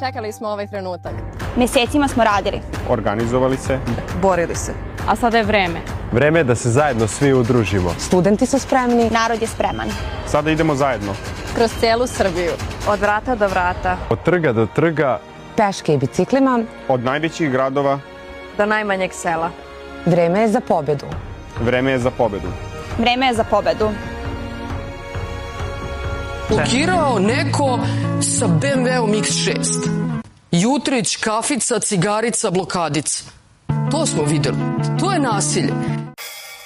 čekali smo ovaj trenutak. Mesecima smo radili. Organizovali se. Borili se. A sada je vreme. Vreme je da se zajedno svi udružimo. Studenti su spremni. Narod je spreman. Sada idemo zajedno. Kroz cijelu Srbiju. Od vrata do vrata. Od trga do trga. Peške i biciklima. Od najvećih gradova Do najmanjeg sela. Vreme je za pobedu. Vreme je za pobedu. Vreme je za pobedu. Blokirao neko sa BMW-om X6. Jutrić, kafica, cigarica, blokadica. To smo videli. To je nasilje.